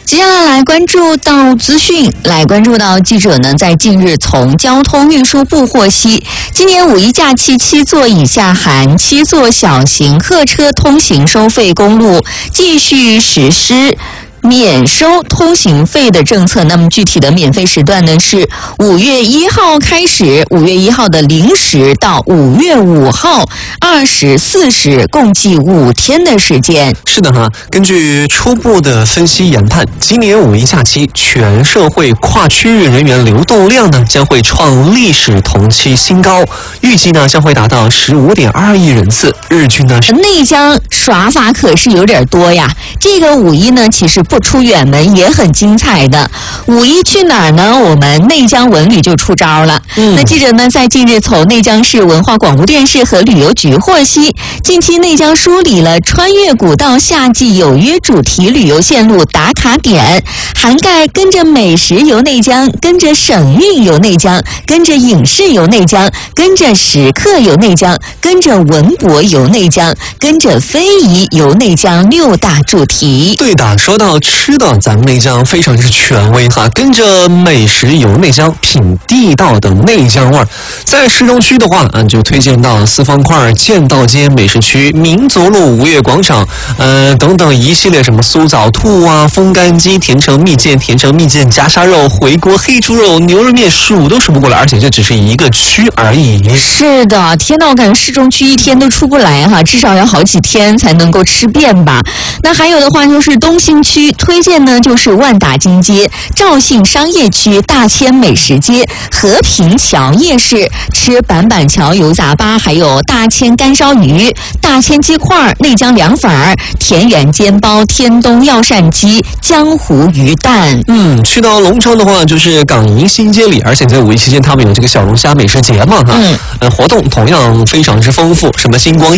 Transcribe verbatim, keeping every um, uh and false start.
接下来来关注到资讯，来关注到记者呢，在近日从交通运输部获悉，今年五一假期七座以下含七座小型客车通行收费公路继续实施免收通行费的政策。那么具体的免费时段呢是五月一号开始，五月一号的零时到五月五号二十四时，共计五天的时间。 是的哈，根据初步的分析研判，今年五一假期全社会跨区域人员流动量呢将会创历史同期新高，预计呢将会达到十五点二亿人次，日均呢是内江耍法可是有点多呀。这个五一呢其实不出远门也很精彩的。五一去哪儿呢？我们内江文旅就出招了。嗯、那记者呢在近日从内江市文化广播电视和旅游局获悉，近期内江梳理了穿越古道夏季有约主题旅游线路打卡点，涵盖跟着美食游内江，跟着省运游内江，跟着影视游内江，跟着食客游内江，跟着文博游内江，跟着非遗游内江六大主题。 对的，说到吃的，咱们内江非常之权威哈，跟着美食游内江，品地道的内江味儿。在市中区的话，啊，就推荐到四方块、剑道街美食区、民族路、吴越广场，呃，等等一系列什么酥枣兔啊、风干鸡、甜橙蜜饯、甜橙蜜饯、夹沙肉、回锅黑猪肉、牛肉面，数都数不过来，而且这只是一个区而已。 是的，天呐，我感觉市中区一天都出不来哈，至少要好几天才能够吃遍吧。那还有的话就是东兴区推荐呢，就是万达金街、肇庆商业区、大千美食街、和平桥夜市，吃板板桥油杂粑，还有大千干烧鱼、大千鸡块、内江凉粉儿、田园煎包、天东药膳鸡、江湖鱼蛋。 嗯，去到龙昌的话，就是港银新街里，而且在五一期间，他们有这个小龙虾美食节嘛哈，嗯，呃，活动同样非常之丰富，什么星光